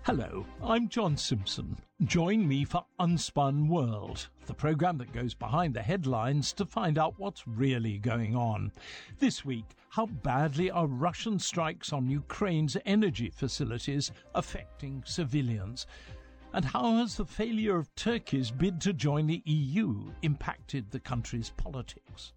Hello, I'm John Simpson. Join me for Unspun World, the programme that goes behind the headlines to find out what's really going on. This week, how badly are Russian strikes on Ukraine's energy facilities affecting civilians? And how has the failure of Turkey's bid to join the EU impacted the country's politics?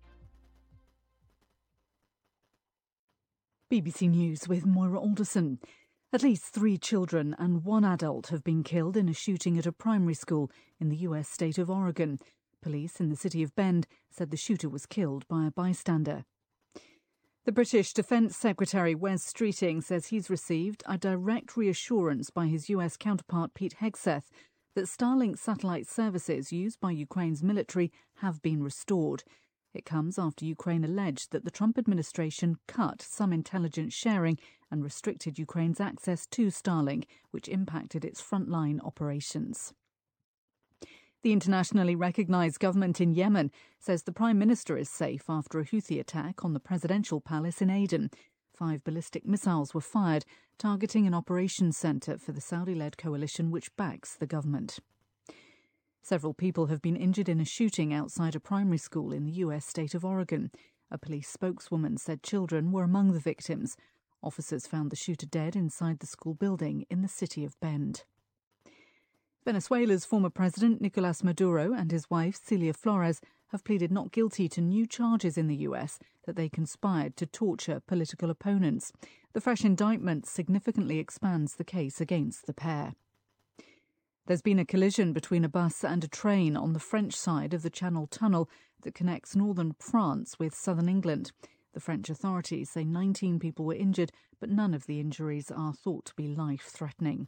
BBC News with Moira Alderson. At least 3 children and 1 adult have been killed in a shooting at a primary school in the US state of Oregon. Police in the city of Bend said the shooter was killed by a bystander. The British Defence Secretary Wes Streeting says he's received a direct reassurance by his US counterpart Pete Hegseth that Starlink satellite services used by Ukraine's military have been restored. It comes after Ukraine alleged that the Trump administration cut some intelligence sharing and restricted Ukraine's access to Starlink, which impacted its frontline operations. The internationally recognised government in Yemen says the Prime Minister is safe after a Houthi attack on the presidential palace in Aden. 5 ballistic missiles were fired, targeting an operations centre for the Saudi-led coalition which backs the government. Several people have been injured in a shooting outside a primary school in the US state of Oregon. A police spokeswoman said children were among the victims. Officers found the shooter dead inside the school building in the city of Bend. Venezuela's former president Nicolas Maduro and his wife Celia Flores have pleaded not guilty to new charges in the US that they conspired to torture political opponents. The fresh indictment significantly expands the case against the pair. There's been a collision between a bus and a train on the French side of the Channel Tunnel that connects northern France with southern England. The French authorities say 19 people were injured, but none of the injuries are thought to be life-threatening.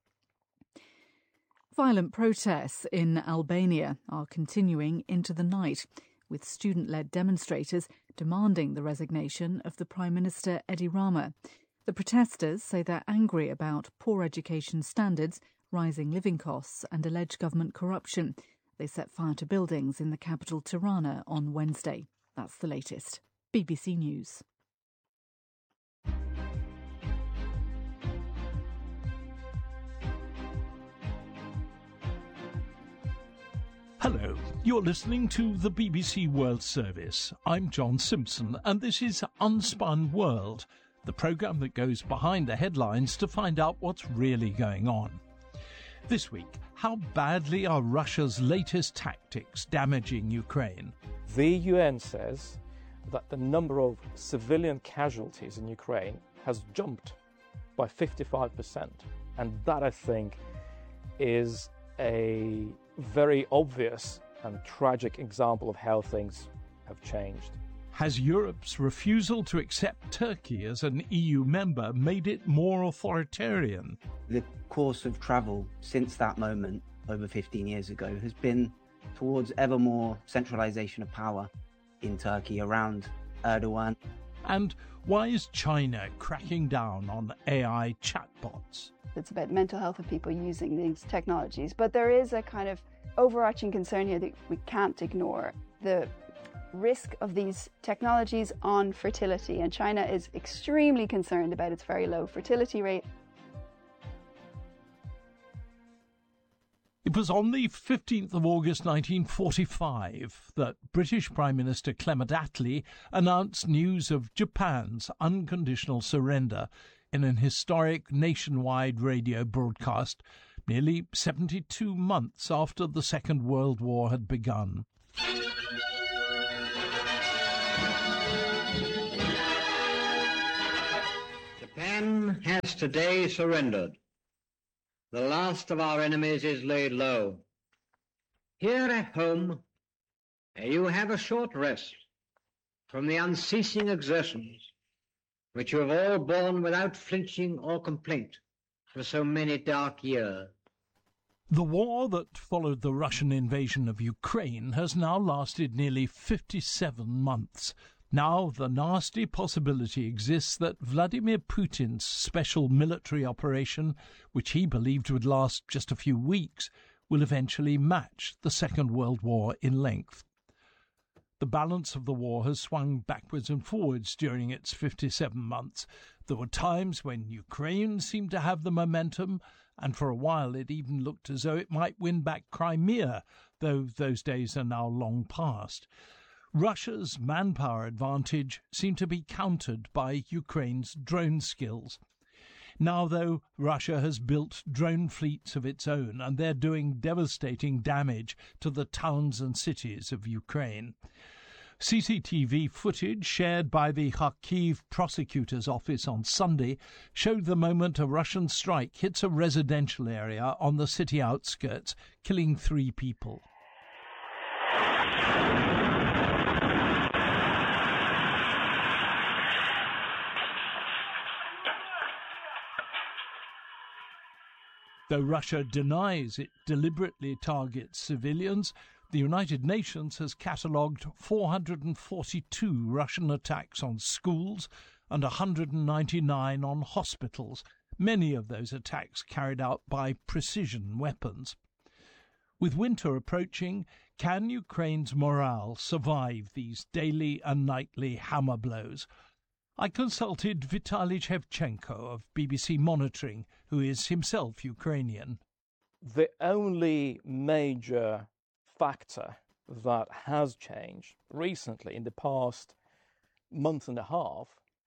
Violent protests in Albania are continuing into the night, with student-led demonstrators demanding the resignation of the Prime Minister Edi Rama. The protesters say they're angry about poor education standards, rising living costs and alleged government corruption. They set fire to buildings in the capital Tirana on Wednesday. That's the latest. BBC News. Hello, you're listening to the BBC World Service. I'm John Simpson, and this is Unspun World, the programme that goes behind the headlines to find out what's really going on. This week, how badly are Russia's latest tactics damaging Ukraine? The UN says that the number of civilian casualties in Ukraine has jumped by 55%. And that, I think, is a very obvious and tragic example of how things have changed. Has Europe's refusal to accept Turkey as an EU member made it more authoritarian? The course of travel since that moment, over 15 years ago, has been towards ever more centralisation of power in Turkey around Erdogan. And why is China cracking down on AI chatbots? It's about mental health of people using these technologies, but there is a kind of overarching concern here that we can't ignore. The risk of these technologies on fertility, and China is extremely concerned about its very low fertility rate. It was on the 15th of August 1945 that British Prime Minister Clement Attlee announced news of Japan's unconditional surrender in an historic nationwide radio broadcast nearly 72 months after the Second World War had begun. Japan has today surrendered. The last of our enemies is laid low. Here at home, you have a short rest from the unceasing exertions which you have all borne without flinching or complaint for so many dark years. The war that followed the Russian invasion of Ukraine has now lasted nearly 57 months. Now the nasty possibility exists that Vladimir Putin's special military operation, which he believed would last just a few weeks, will eventually match the Second World War in length. The balance of the war has swung backwards and forwards during its 57 months. There were times when Ukraine seemed to have the momentum, and for a while it even looked as though it might win back Crimea, though those days are now long past. Russia's manpower advantage seemed to be countered by Ukraine's drone skills. Now, though, Russia has built drone fleets of its own, and they're doing devastating damage to the towns and cities of Ukraine. CCTV footage shared by the Kharkiv prosecutor's office on Sunday showed the moment a Russian strike hits a residential area on the city outskirts, killing 3 people. Though Russia denies it deliberately targets civilians, the United Nations has catalogued 442 Russian attacks on schools and 199 on hospitals, many of those attacks carried out by precision weapons. With winter approaching, can Ukraine's morale survive these daily and nightly hammer blows? I consulted Vitaly Shevchenko of BBC Monitoring, who is himself Ukrainian. The only major factor that has changed recently in the past month and a half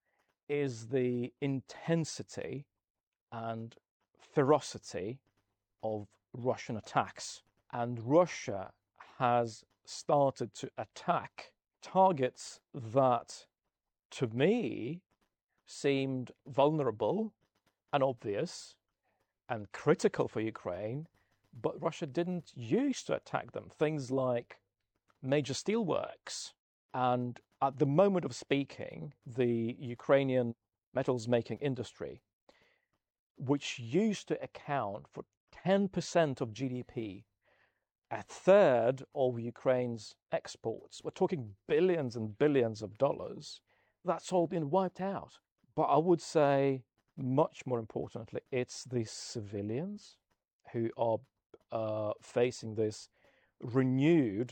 is the intensity and ferocity of Russian attacks. And Russia has started to attack targets that, to me, seemed vulnerable and obvious and critical for Ukraine, but Russia didn't used to attack them. Things like major steelworks. And at the moment of speaking, the Ukrainian metals making industry, which used to account for 10% of GDP, a third of Ukraine's exports, we're talking billions and billions of dollars, that's all been wiped out. But I would say, much more importantly, it's the civilians who are facing this renewed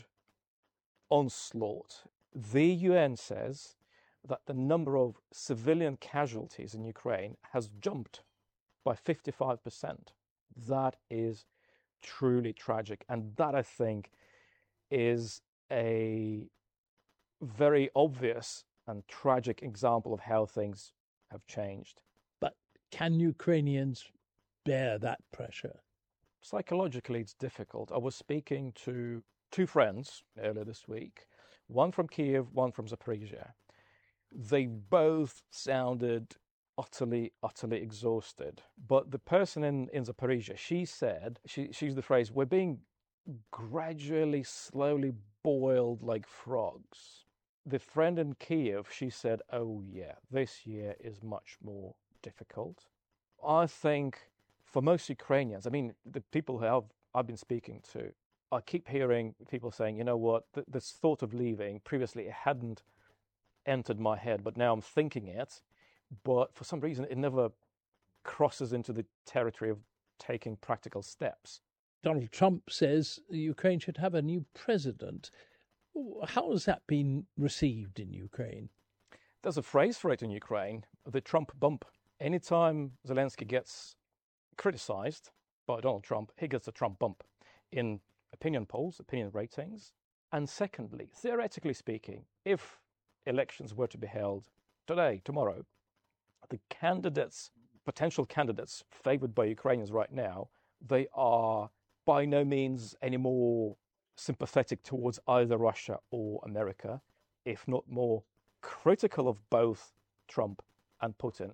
onslaught. The UN says that the number of civilian casualties in Ukraine has jumped by 55%. That is truly tragic. And that, I think, is a very obvious and tragic example of how things have changed. But can Ukrainians bear that pressure? Psychologically, it's difficult. I was speaking to 2 friends earlier this week, one from Kiev, one from Zaporizhia. They both sounded utterly exhausted. But the person in Zaporizhia, she said, she used the phrase, we're being gradually, slowly boiled like frogs. The friend in Kiev, she said, oh yeah, this year is much more difficult. I think for most Ukrainians, I mean, the people who I've been speaking to, I keep hearing people saying, you know what, this thought of leaving, previously it hadn't entered my head, but now I'm thinking it. But for some reason, it never crosses into the territory of taking practical steps. Donald Trump says Ukraine should have a new president. How has that been received in Ukraine? There's a phrase for it in Ukraine, the Trump bump. Anytime Zelensky gets criticized by Donald Trump, he gets a Trump bump in opinion polls, opinion ratings. And secondly, theoretically speaking, if elections were to be held today, tomorrow, the candidates, potential candidates favored by Ukrainians right now, they are by no means any more sympathetic towards either Russia or America, if not more critical of both Trump and Putin.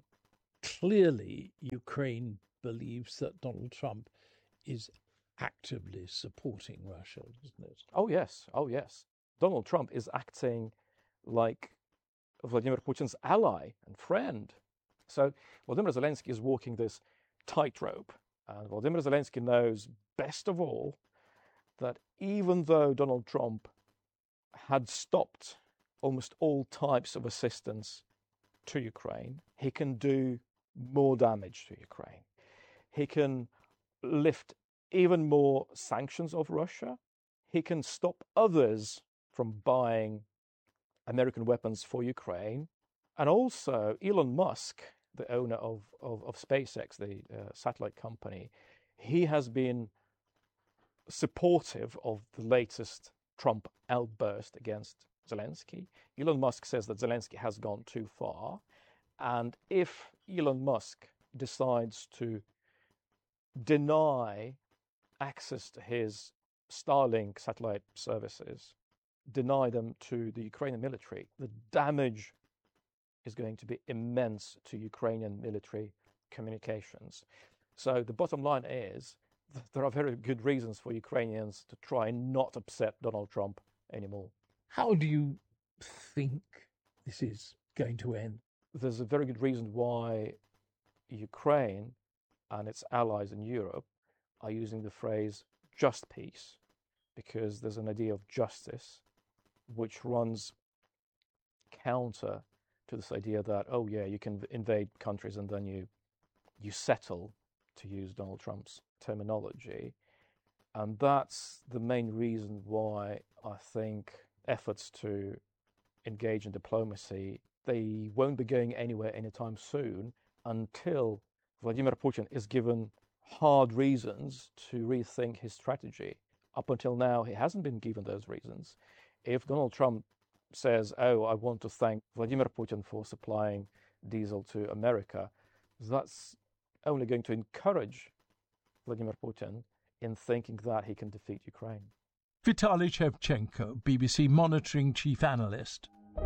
Clearly, Ukraine believes that Donald Trump is actively supporting Russia, isn't it? Oh, yes. Oh, yes. Donald Trump is acting like Vladimir Putin's ally and friend. So Vladimir Zelensky is walking this tightrope. And Vladimir Zelensky knows best of all that even though Donald Trump had stopped almost all types of assistance to Ukraine, he can do more damage to Ukraine. He can lift even more sanctions of Russia. He can stop others from buying American weapons for Ukraine. And also Elon Musk, the owner of SpaceX, the satellite company, he has been supportive of the latest Trump outburst against Zelensky. Elon Musk says that Zelensky has gone too far. And if Elon Musk decides to deny access to his Starlink satellite services, deny them to the Ukrainian military, the damage is going to be immense to Ukrainian military communications. So the bottom line is that there are very good reasons for Ukrainians to try and not upset Donald Trump anymore. How do you think this is going to end? There's a very good reason why Ukraine and its allies in Europe are using the phrase just peace, because there's an idea of justice which runs counter to this idea that, oh yeah, you can invade countries and then you settle, to use Donald Trump's terminology. And that's the main reason why I think efforts to engage in diplomacy, they won't be going anywhere anytime soon until Vladimir Putin is given hard reasons to rethink his strategy. Up until now, he hasn't been given those reasons. If Donald Trump says, oh, I want to thank Vladimir Putin for supplying diesel to America, that's only going to encourage Vladimir Putin in thinking that he can defeat Ukraine. Vitaly Shevchenko, BBC Monitoring Chief Analyst.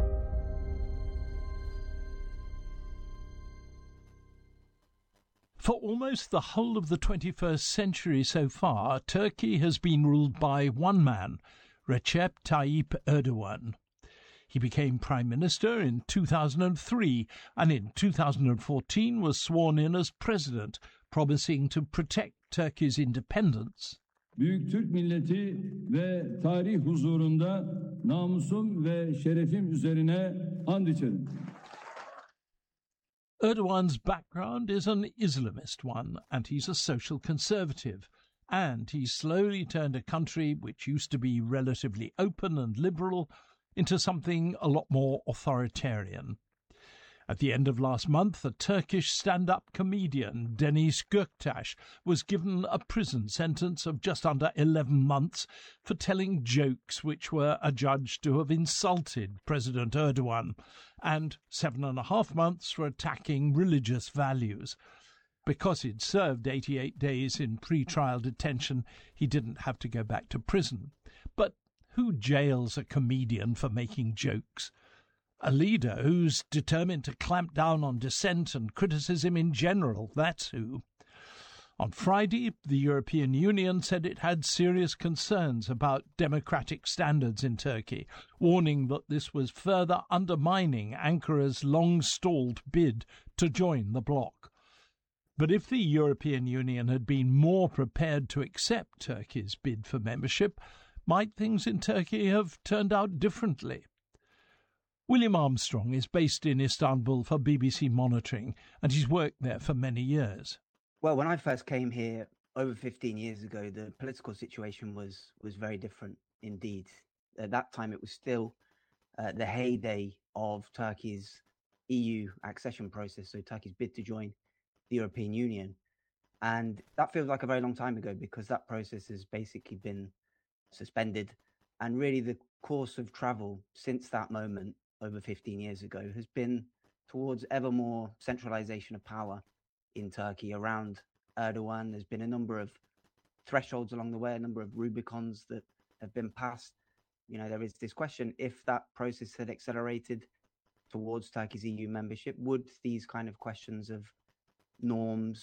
For almost the whole of the 21st century so far, Turkey has been ruled by one man, Recep Tayyip Erdogan. He became Prime Minister in 2003 and in 2014 was sworn in as President, promising to protect Turkey's independence. Büyük Türk milleti ve tarih huzurunda namusum ve şerefim üzerine and içerim. Erdogan's background is an Islamist one, and he's a social conservative. And he slowly turned a country which used to be relatively open and liberal into something a lot more authoritarian. At the end of last month, a Turkish stand-up comedian, Deniz Göktaş, was given a prison sentence of just under 11 months for telling jokes which were adjudged to have insulted President Erdogan, and 7.5 months for attacking religious values. Because he'd served 88 days in pre-trial detention, he didn't have to go back to prison. But who jails a comedian for making jokes? A leader who's determined to clamp down on dissent and criticism in general, that's who. On Friday, the European Union said it had serious concerns about democratic standards in Turkey, warning that this was further undermining Ankara's long-stalled bid to join the bloc. But if the European Union had been more prepared to accept Turkey's bid for membership, might things in Turkey have turned out differently? William Armstrong is based in Istanbul for BBC Monitoring, and he's worked there for many years. Well, when I first came here over 15 years ago, the political situation was very different indeed. At that time, it was still the heyday of Turkey's EU accession process, so Turkey's bid to join the European Union. And that feels like a very long time ago because that process has basically been suspended. And really the course of travel since that moment over 15 years ago has been towards ever more centralization of power in Turkey around Erdogan. There's been a number of thresholds along the way, a number of Rubicons that have been passed. You know, there is this question, if that process had accelerated towards Turkey's EU membership, would these kind of questions of norms,